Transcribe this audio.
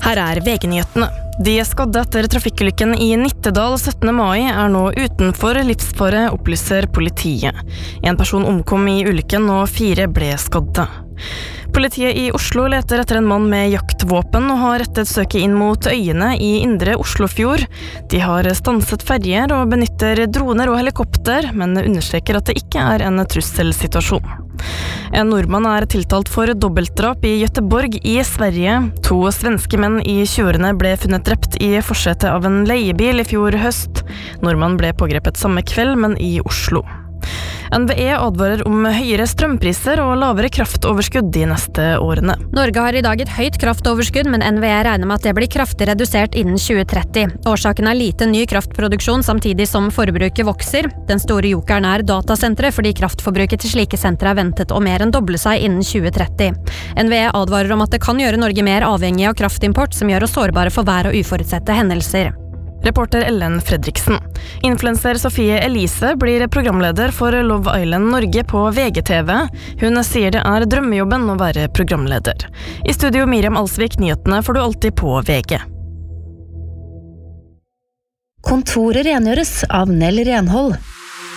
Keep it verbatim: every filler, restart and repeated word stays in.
Her er V G-nyhetene. De skadde etter trafikkulykken i Nittedal syttende mai er nå utenfor livsfare, opplyser politiet. En person omkom i ulykken og fire ble skadde. Politiet i Oslo leter etter en mann med jaktvåpen og har rettet søket inn mot øyene i indre Oslofjord. De har stanset ferjer og benytter droner og helikopter, men understreker at det ikke er en trusselsituasjon. En nordmann er tiltalt for dobbeltdrap i Göteborg i Sverige. To svenske menn i tjueårene ble funnet drept i forsetet av en leiebil i fjor høst. Nordmannen ble pågrepet samme kveld, men i Oslo. N V E advarer om høyere strømpriser og lavere kraftoverskudd de neste årene. Norge har i dag et høyt kraftoverskudd, men N V E regner med at det blir kraftig redusert innen tjue tretti. Årsaken er lite ny kraftproduksjon samtidig som forbruket vokser. Den store jokeren er datasentre, fordi kraftforbruket til slike sentre er ventet å mer enn doble seg innen tjue tretti. N V E advarer om at det kan gjøre Norge mer avhengig av kraftimport, som gjør oss sårbare for vær og uforutsette hendelser. Reporter Ellen Fredriksen. Influencer Sofie Elise blir programleder for Love Island Norge på V G T V. Hun sier det er drømmejobben å være programleder. I studio Miriam Alsvik, nyhetene får du alltid på V G. Kontoret rengjøres av Nell Renhold.